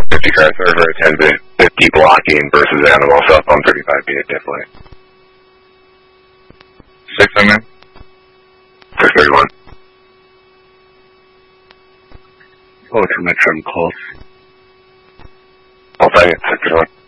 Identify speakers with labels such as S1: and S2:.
S1: 50 car server, 1050 blocking versus animal cell phone 35 feet, definitely.
S2: 600?
S1: 631.
S3: Oh, to my trim close.
S1: I'll tell you, 631.